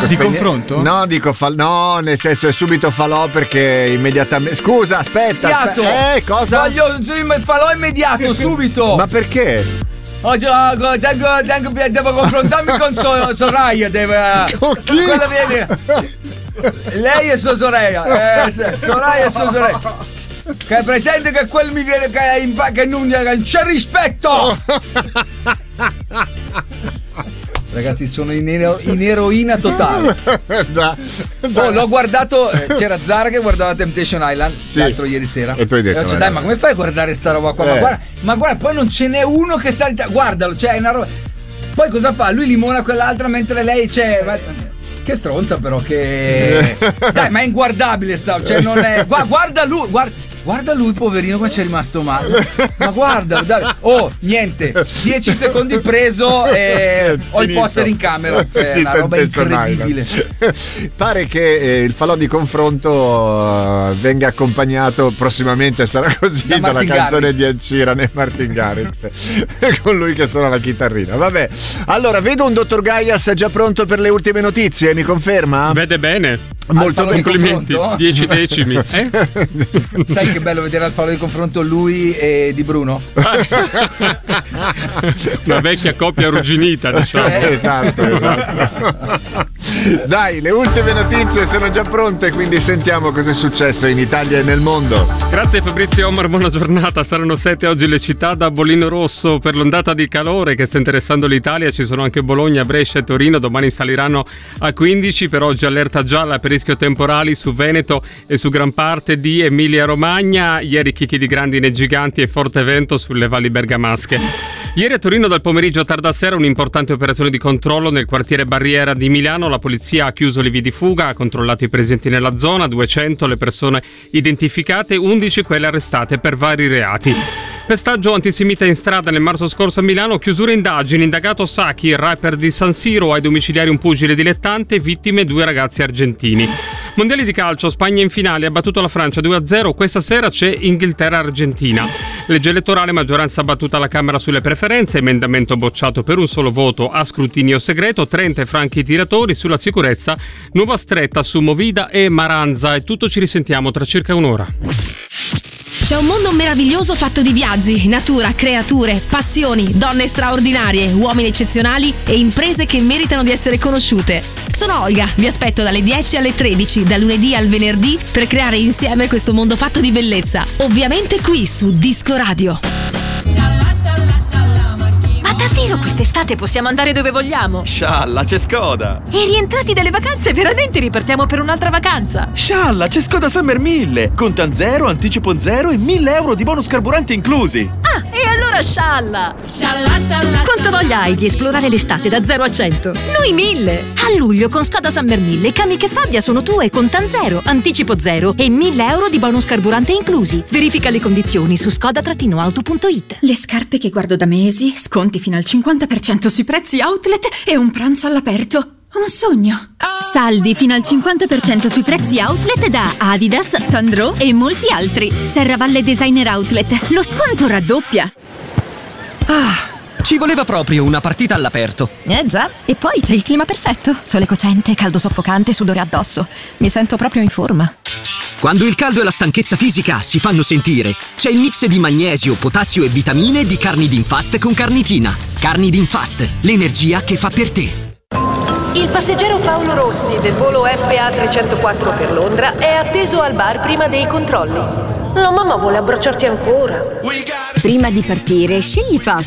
Di confronto? No, dico no, nel senso è subito falò perché immediatamente. Scusa, aspetta. Cosa? Voglio falò immediato, subito. Ma perché? Oggi devo confrontarmi con Soraya. Con chi? Lei è sua sorella. Soraya è sua sorella. Che pretende che quel mi viene che non c'è rispetto. Ragazzi, sono in eroina totale. L'ho guardato. C'era Zara che guardava Temptation Island l'altro ieri sera. E tu hai detto, dai, ma come fai a guardare sta roba qua? Ma guarda, poi non ce n'è uno che sta. Guardalo, cioè è una roba. Poi cosa fa? Lui limona quell'altra mentre lei c'è. Che stronza, però, che. Dai, ma è inguardabile cioè non è. Guarda lui, guarda lui, poverino, come c'è rimasto male. Ma guarda, dai. Oh, niente. 10 secondi preso e ho il poster in camera. Cioè, una roba incredibile. Pare che il falò di confronto venga accompagnato prossimamente, sarà così, dalla canzone di Ed Sheeran e Martin Garrix. Con lui che suona la chitarrina. Vabbè. Allora, vedo un dottor Gaias già pronto per le ultime notizie, mi conferma? Vede bene. Molto bene. Complimenti. 10 decimi. Sai che bello vedere al falò di confronto lui e Di Bruno. Una vecchia coppia arrugginita, diciamo. Esatto. Dai, le ultime notizie sono già pronte, quindi sentiamo cosa è successo in Italia e nel mondo. Grazie Fabrizio Omar, buona giornata. Saranno 7 oggi le città da bollino rosso per l'ondata di calore che sta interessando l'Italia. Ci sono anche Bologna, Brescia e Torino, domani saliranno a 15. Per oggi allerta gialla per rischio temporali su Veneto e su gran parte di Emilia Romagna. Ieri chicchi di grandine giganti e forte vento sulle valli bergamasche. Ieri a Torino dal pomeriggio a tarda sera un'importante operazione di controllo nel quartiere Barriera di Milano. La polizia ha chiuso le vie di fuga, ha controllato i presenti nella zona, 200 le persone identificate, 11 quelle arrestate per vari reati. Pestaggio antisemita in strada nel marzo scorso a Milano, chiusura indagini, indagato Sacchi, il rapper di San Siro, ai domiciliari un pugile dilettante, vittime 2 ragazzi argentini. Mondiali di calcio, Spagna in finale, ha battuto la Francia 2-0, questa sera c'è Inghilterra-Argentina. Legge elettorale, maggioranza battuta alla Camera sulle preferenze, emendamento bocciato per un solo voto a scrutinio segreto, 30 franchi tiratori sulla sicurezza, nuova stretta su Movida e Maranza. È tutto, ci risentiamo tra circa un'ora. C'è un mondo meraviglioso fatto di viaggi, natura, creature, passioni, donne straordinarie, uomini eccezionali e imprese che meritano di essere conosciute. Sono Olga, vi aspetto dalle 10 alle 13, da lunedì al venerdì, per creare insieme questo mondo fatto di bellezza. Ovviamente qui su Disco Radio. Ma davvero quest'estate possiamo andare dove vogliamo? Scialla, c'è Skoda! E rientrati dalle vacanze veramente ripartiamo per un'altra vacanza? Scialla, c'è Skoda Summer 1000! Contan 0, anticipo 0 e 1.000 euro di bonus carburante inclusi! Ah, e allora scialla! Quanta voglia hai di esplorare l'estate da 0 a 100? Noi 1000! A luglio con Skoda Summer 1000 i cami che Fabbia sono tue, contan 0, anticipo 0 e 1.000 euro di bonus carburante inclusi. Verifica le condizioni su skoda-auto.it. Le scarpe che guardo da mesi, sconti fino al 50% sui prezzi outlet e un pranzo all'aperto. Un sogno. Saldi fino al 50% sui prezzi outlet da Adidas, Sandro e molti altri. Serravalle Designer Outlet. Lo sconto raddoppia. Ci voleva proprio una partita all'aperto. Già, e poi c'è il clima perfetto. Sole cocente, caldo soffocante, sudore addosso. Mi sento proprio in forma. Quando il caldo e la stanchezza fisica si fanno sentire, c'è il mix di magnesio, potassio e vitamine di Carnidin Fast con carnitina. Carnidin Fast, l'energia che fa per te. Il passeggero Paolo Rossi del volo FA 304 per Londra è atteso al bar prima dei controlli. La mamma vuole abbracciarti ancora. Prima di partire, scegli Fast.